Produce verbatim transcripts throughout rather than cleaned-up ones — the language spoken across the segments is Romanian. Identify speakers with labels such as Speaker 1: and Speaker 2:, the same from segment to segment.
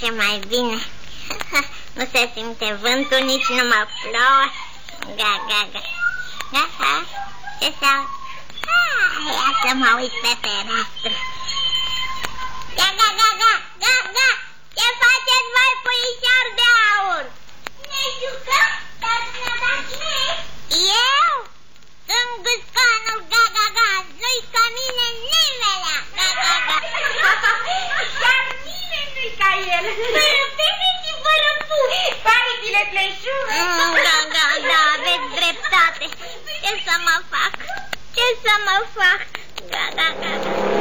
Speaker 1: trece mai bine. Nu se simte vântul, nici nu mă plouă. Ga, ga, ga. Da, ha? Ce s-au? Ia să mă uit pe fereastră. Ga, ga, ga, ga, ga, ga. Ce faceți voi, puișor de aur? Ne jucăm? Dar dumneata cine ești? Eu? Sunt Gâscanul, ga, ga, ga. Nu-i ca mine nimelea. Ga, ga, ga.
Speaker 2: Chiar nimeni nu-i ca el. Fără și fără puși. Paribile pleșuve.
Speaker 1: Da, da, da, aveți dreptate. Ce să mă fac? Ce să mă fac? Ga, ga, ga.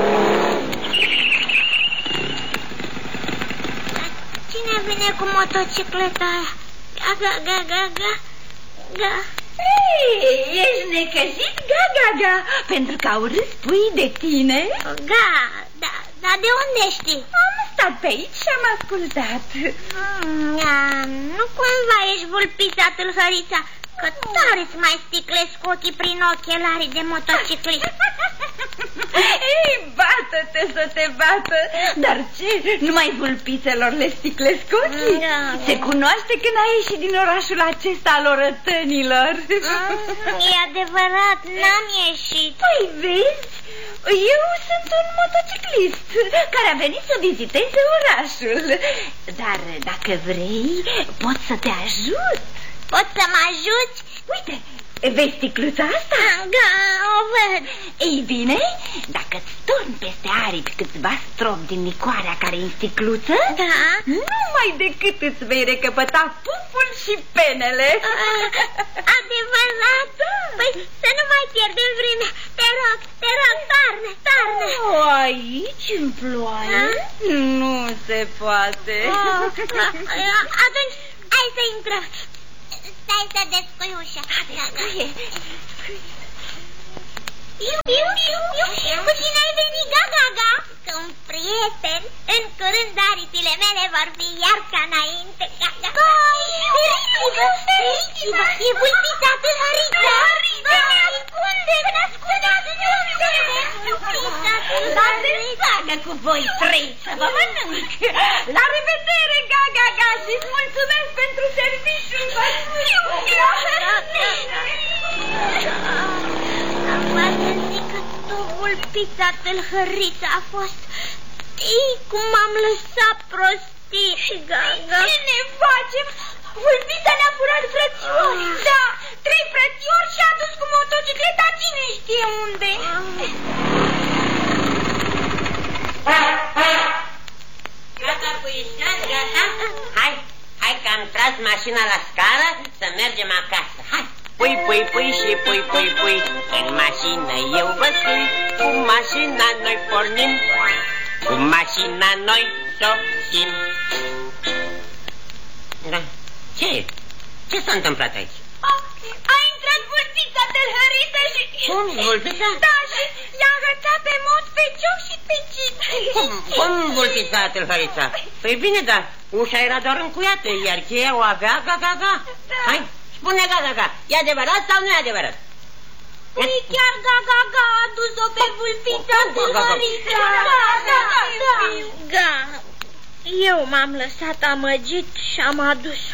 Speaker 1: Cine vine cu motocicleta aia? Ga, ga, ga, ga, ga, ga.
Speaker 2: Ei, ești necăjit, ga, ga, ga, pentru că au râs pui de tine?
Speaker 1: Ga, da, dar de unde știi?
Speaker 2: Am stat pe aici și am ascultat.
Speaker 1: Mm, ga, nu cumva ești vulpița tâlhărița, că tare îți mai sticlesc ochii prin ochelarii de motociclist.
Speaker 2: Ei, bată-te să te bată. Dar ce? Numai vulpițelor le sticlesc ochii?
Speaker 1: Da.
Speaker 2: Se cunoaște când ai ieșit din orașul acesta al orătănilor.
Speaker 1: Mm, e adevărat, n-am ieșit.
Speaker 2: Păi vezi, eu sunt un motociclist care a venit să viziteze orașul. Dar dacă vrei, pot să te ajut.
Speaker 1: Poți să mă ajuți?
Speaker 2: Uite, vezi sticluța asta?
Speaker 1: Da, o văd.
Speaker 2: Ei bine, dacă îți torni peste aripi câțiva stropi din licoarea care e în sticluță,
Speaker 1: da,
Speaker 2: numai decât îți vei recăpăta puful și penele.
Speaker 1: uh, Adevărat? Da. Păi să nu mai pierdem vremea. Te rog, te rog, toarnă, toarnă.
Speaker 2: Oh, aici în ploaie? Da? Nu se poate.
Speaker 1: Oh, uh, atunci, hai să intrăm. Stai să descui ușa.
Speaker 2: Descuie.
Speaker 1: Iu, iu, iu, iu. Cu cine ai venit, ga, ga, ga? Cu un prieten. În curând aripile mele vor fi iar ca înainte. Ga, ga, ga. Feriți-vă, feriți-vă. E vulpița tâlhărița. Ne ascunde, ne ascunde. Vulpița tâlhărița.
Speaker 2: Facă cu voi trei să vă mănânc. La revedere, ga, ga, ga, și-ți mulțumesc pentru serviciul vostru.
Speaker 1: Poate zic că tu, vulpița tâlhărița, a fost. Știi cum m-am lăsat prostii, Gaga?
Speaker 2: Ce ne facem? Vulpița ne-a furat frățiori. Oh. Da, trei frățiori și a dus cu motocicleta cine știe unde.
Speaker 3: Gata, puișor, gata? Hai, hai că am tras mașina la scară să mergem acasă. Hai! Pui, pui, pui și pui, pui, pui. În mașină eu vă sui. Cu mașina noi pornim. Cu mașina noi sosim. Da. Ce? Ce s-a întâmplat aici?
Speaker 2: A, a intrat vulpița tâlhărită și...
Speaker 3: Cum, vulpița?
Speaker 2: Da, și i-a agățat pe mod pe cioc și pe cit.
Speaker 3: Cum, cum vulpița tâlhărița? Păi bine, dar ușa era doar încuiată, iar cheia o avea ga-ga-ga.
Speaker 2: Da.
Speaker 3: Hai, spune ga-ga-ga, e adevărat sau nu e adevărat?
Speaker 2: Păi chiar ga-ga-ga a dus-o pe vulpița tâlhăriță. Da, da, da.
Speaker 1: Ga, eu m-am lăsat amăgit și am adus-o.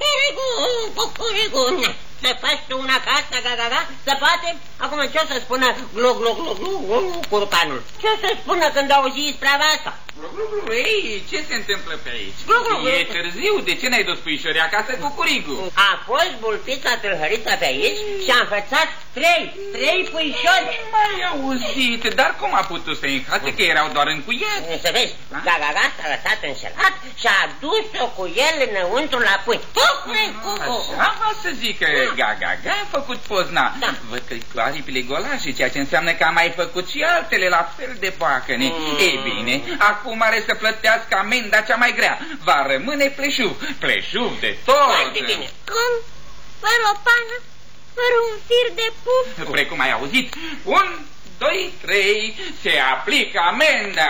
Speaker 3: Să faci tu una ca asta, ga-ga-ga? Să poate? Acum ce o să spună glu, glu, glu, glu, glu, curcanul? Ce o să spună când auzi isprava asta?
Speaker 4: Ei, ce se întâmplă pe aici?
Speaker 3: Glu, glu, glu.
Speaker 4: E târziu, de ce n-ai dus puișorii acasă cu curigul?
Speaker 3: A fost vulpița tâlhărița pe aici și a învățat trei, trei puișori.
Speaker 4: Mai auzit, dar cum a putut să înhate că erau doar încuiați?
Speaker 3: Să vezi, ga-ga-ga s-a lăsat înșelat și a dus-o cu el înăuntru la pui.
Speaker 4: Așa va să zică ga-ga-ga a făcut pozna.
Speaker 3: Da.
Speaker 4: Văd că cu aripile golașe, ceea ce înseamnă că a mai făcut și altele la fel de pacăne. Mm. Ei bine, acum are să plătească amenda cea mai grea. Va rămâne pleșuv, pleșuv de tot.
Speaker 3: Foarte bine.
Speaker 1: Cum? Fără o pană? Fără un fir de puf?
Speaker 4: Precum ai auzit, un, doi, trei, se aplică amenda.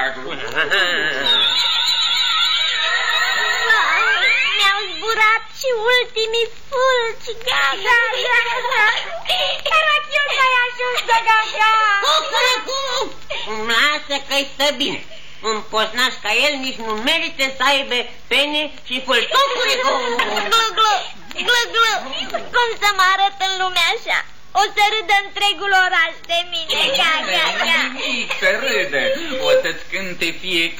Speaker 1: Mi-au zburat și ultimii fulgi, Gaga, Gaga.
Speaker 2: Era chiar mai ajuns, ga-ga-ga.
Speaker 3: Lasă că-i stă bine. un poznaș ca el nici nu merită să aibă pene și fâltocuri.
Speaker 1: Glu, glu, glu, glu. Cum să mă arăt în lumea așa? O să râdă întregul oraș de mine. Ga, ga, ga.
Speaker 4: Nimic să râdă. O să-ți cânte fie